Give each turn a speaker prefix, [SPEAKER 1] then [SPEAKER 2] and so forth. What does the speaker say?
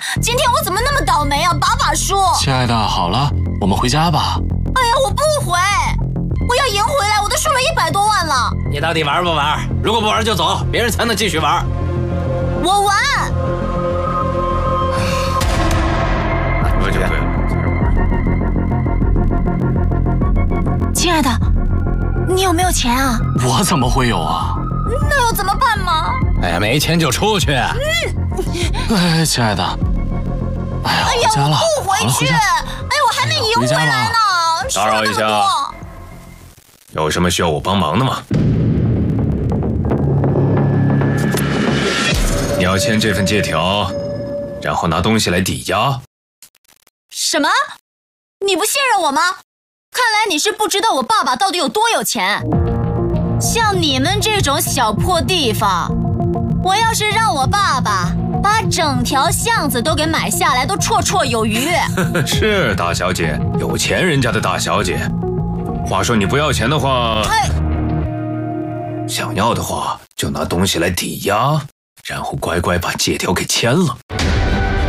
[SPEAKER 1] 今天我怎么那么倒霉啊？把把输。
[SPEAKER 2] 亲爱的，好了，我们回家吧。
[SPEAKER 1] 哎呀，我不回，我要赢回来，我都输了100多万了。
[SPEAKER 3] 你到底玩不玩？如果不玩就走，别人才能继续玩。
[SPEAKER 1] 我玩。
[SPEAKER 3] 对对对。
[SPEAKER 1] 亲爱的，你有没有钱啊？
[SPEAKER 2] 我怎么会有啊？
[SPEAKER 1] 那又怎么办嘛？
[SPEAKER 3] 哎呀，没钱就出去。
[SPEAKER 2] 哎，亲爱的，哎呀，回家了，
[SPEAKER 1] 我不回去。哎呀，我还没赢回来呢。
[SPEAKER 4] 打扰一下，有什么需要我帮忙的吗？你要签这份借条，然后拿东西来抵押。
[SPEAKER 1] 什么？你不信任我吗？看来你是不知道我爸爸到底有多有钱。像你们这种小破地方，我要是让我爸爸把整条巷子都给买下来，都绰绰有余。
[SPEAKER 4] 是大小姐，有钱人家的大小姐。话说你不要钱的话，想要的话就拿东西来抵押，然后乖乖把借条给签了。